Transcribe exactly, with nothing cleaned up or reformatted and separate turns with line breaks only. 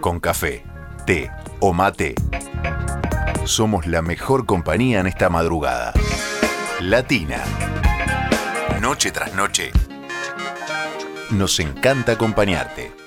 con café, té o mate, somos la mejor compañía en esta madrugada. Latina. Noche tras noche, nos encanta acompañarte.